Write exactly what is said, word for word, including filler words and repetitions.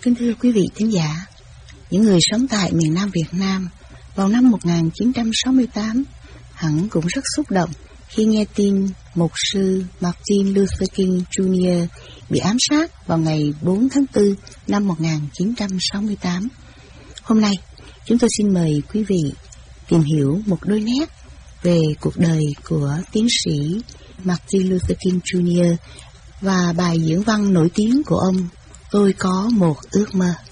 Kính thưa quý vị thính giả, những người sống tại miền Nam Việt Nam vào năm một nghìn chín trăm sáu mươi tám hẳn cũng rất xúc động khi nghe tin mục sư Martin Luther King Junior bị ám sát vào ngày bốn tháng tư năm một nghìn chín trăm sáu mươi tám. Hôm nay, chúng tôi xin mời quý vị tìm hiểu một đôi nét về cuộc đời của tiến sĩ Martin Luther King Junior và bài diễn văn nổi tiếng của ông, Tôi có một ước mơ.